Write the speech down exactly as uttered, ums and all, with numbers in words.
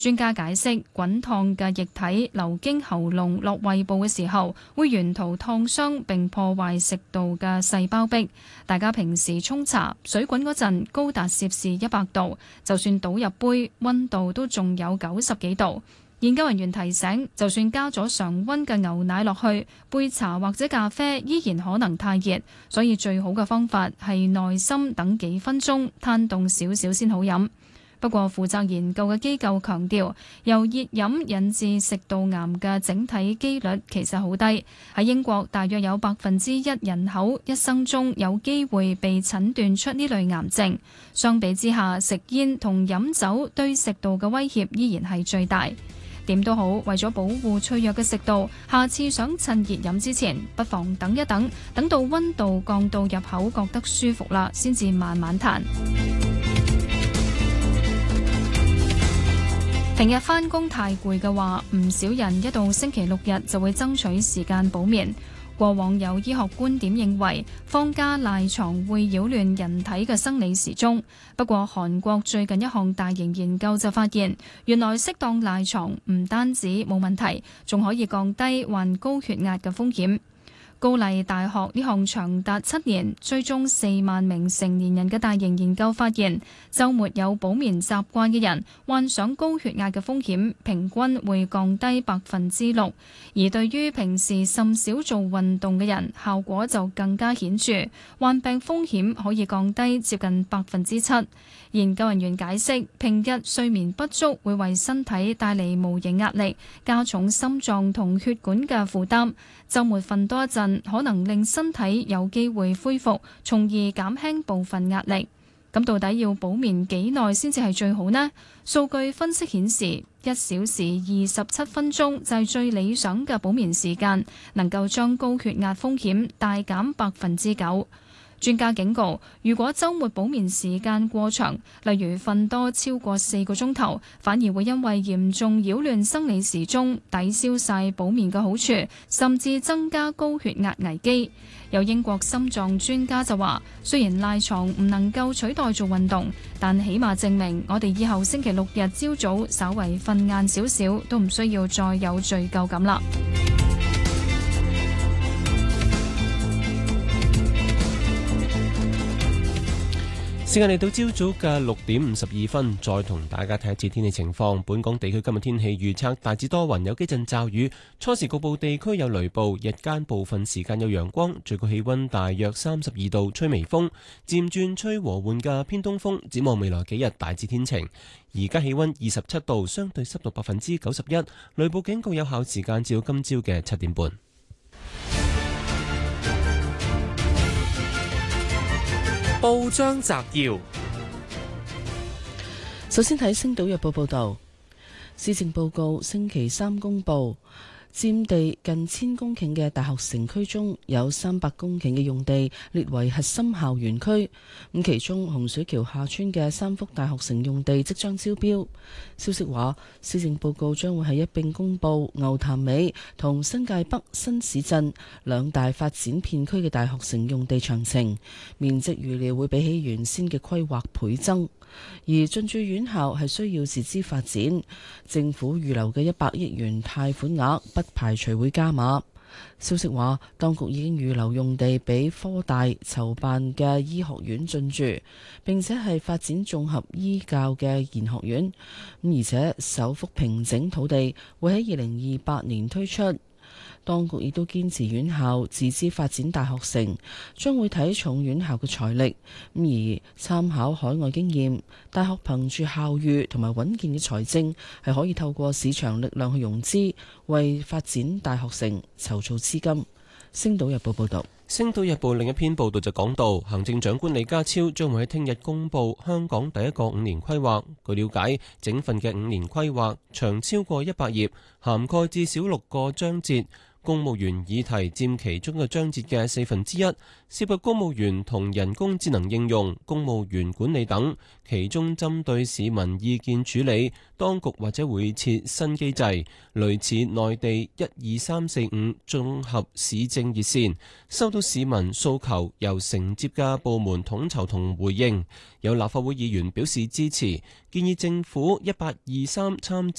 專家解釋，滾燙嘅液體流經喉嚨落胃部嘅時候，會沿途燙傷並破壞食道嘅細胞壁。大家平時沖茶水滾嗰陣高達攝氏一百度，就算倒入杯，溫度都仲有九十幾度。研究人員提醒，就算加咗常溫嘅牛奶落去，杯茶或者咖啡依然可能太熱，所以最好嘅方法係耐心等幾分鐘，攤凍少少先好飲。不過，負責研究嘅機構強調，由熱飲引致食道癌嘅整體機率其實好低。喺英國，大約有百分之一人口一生中有機會被診斷出呢類癌症。相比之下，食煙同飲酒對食道嘅威脅依然係最大。點都好，為咗保護脆弱嘅食道，下次想趁熱飲之前，不妨等一等，等到溫度降到入口覺得舒服啦，先至慢慢嘆。平日返工太攰嘅話，唔少人一到星期六日就會爭取時間補眠。過往有醫學觀點認為，放假賴床會擾亂人體嘅生理時鐘。不過，韓國最近一項大型研究就發現，原來適當賴床唔單止冇問題，仲可以降低患高血壓嘅風險。高麗大學呢項長達七年、追蹤四萬名成年人嘅大型研究發現，週末有補眠習慣嘅人，患上高血壓嘅風險平均會降低百分之六，而對於平時甚少做運動嘅人，效果就更加顯著，患病風險可以降低接近百分之七。研究人員解釋，平日睡眠不足會為身體帶嚟無形壓力，加重心臟同血管嘅負擔。週末瞓多一陣，可能令身體有機會恢復，從而減輕部分壓力。咁到底要補眠幾耐先至係最好呢？數據分析顯示，一小時二十七分鐘就係最理想嘅補眠時間，能夠將高血壓風險大減百分之九。專家警告，如果週末補眠時間過長，例如瞓多超過四個鐘頭，反而會因為嚴重擾亂生理時鐘，抵消晒補眠嘅好處，甚至增加高血壓危機。有英國心臟專家就話，雖然賴床唔能夠取代做運動，但起碼證明我哋以後星期六日朝早稍為瞓晏少少，都唔需要再有罪疚感啦。 時間嚟到朝早嘅六點五十二分，再同大家睇一次天氣情況。本港地區今日天氣預測大致多雲，有幾陣驟雨，初時局部地區有雷暴，日間部分時間有陽光，最高氣溫大約三十二度，吹微風，漸轉吹和緩嘅偏東風。展望未來幾日大致天晴。而家氣溫二十七度，相對濕度百分之九十一，雷暴警告有效時間至到今朝嘅七點半。 報章摘要： 首先睇《星島日報》報道，施政報告星期三公布，佔地近千公頃嘅大學城區中有三百公頃嘅用地列為核心校園區。咁其中洪水橋下村嘅三幅大學城用地即將招標。消息話，施政報告將會係一併公布牛潭尾同新界北新市鎮兩大發展片區嘅大學城用地詳情，面積預料會比起原先嘅規劃倍增。而進駐院校係需要自資發展，政府預留嘅一百億元貸款額不排除會加碼。消息話，當局已經預留用地俾科大籌辦嘅醫學院進駐，並且係發展綜合醫教嘅研學院。咁而且首幅平整土地會喺二零二八年推出。當局亦都堅持院校自資發展大學城，將會睇重院校嘅財力，咁而參考海外經驗，大學憑住校譽同埋穩健嘅財政，係可以透過市場力量去融資，為發展大學城籌措資金。星島日報報道。 星島日報另一篇報道就講到，行政長官李家超將會喺聽日公布香港第一個五年規劃。據了解，整份嘅五年規劃長超過一百頁，涵蓋至少六個章節。 公務員議題佔其中嘅章節嘅四分之一，涉及公務員同人工智能應用、公務員管理等。其中針對市民意見處理，當局或者會設新機制，類似內地一二三四五綜合市政熱線，收到市民訴求，由承接嘅部門統籌同回應。有立法會議員表示支持，建議政府一八二三參照